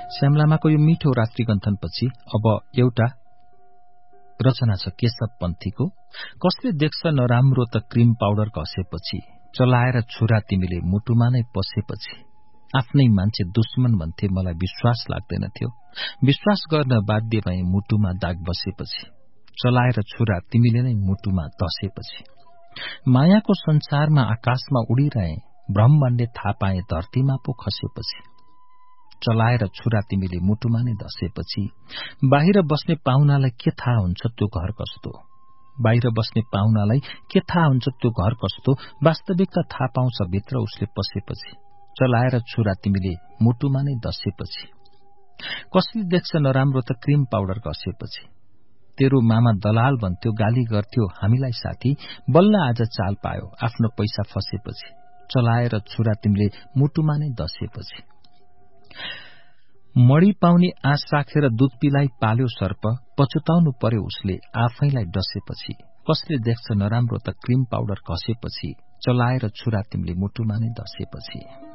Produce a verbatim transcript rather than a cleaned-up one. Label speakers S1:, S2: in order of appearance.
S1: श्यामलामाको यो मिठो रात्रिगन्थनपछि अब एउटा रचना छ केशव पन्थीको। कसले देख्छ नराम्रो त क्रीम पाउडर घसेपछि, चलाएर छुरा तिमीले मुटुमा नै पसेपछि। आफ्नै मान्छे दुश्मन भन्थे मलाई विश्वास लाग्दैनथ्यो, विश्वास गर्न बाध्य भए मुटुमा दाग बसेपछि, चलाएर छुरा तिमीले नै मुटुमा धसेपछि। मायाको संसारमा आकाशमा उडिरहे, भ्रम भन्ने थाहा पाए धरतीमा पो खसेपछि, चलाएर छुरा तिमीले मुटुमा नै धसेपछि। बाहिर बस्ने पाहुनालाई के थाहा हुन्छ त्यो घर कस्तो, बाहिर बस्ने पाहुनालाई के थाहा हुन्छ त्यो घर कस्तो, वास्तविकता थाहा पाउँछ भित्र उसले पसेपछि, चलाएर छुरा तिमीले मुटुमा नै धसेपछि। कसले देख्छ नराम्रो त क्रीम पाउडर घसेपछि, तेरो मामा दलाल भन्थ्यो गाली गर्थ्यो हामीलाई साथी, बल्ल आज चाल पायो आफ्नो पैसा फसेपछि, चलाएर छुरा तिमीले मुटुमा नै धसेपछि। मडी पाउने आश राखेर दूध पिलाई पाल्यो सर्प, पछुताउनु पर्यो उसले आफैलाई डसेपछि। कसले देख्छ नराम्रो त क्रीम पाउडर घसेपछि, चलाएर छुरा तिमीले मुटुमा नै धसेपछि।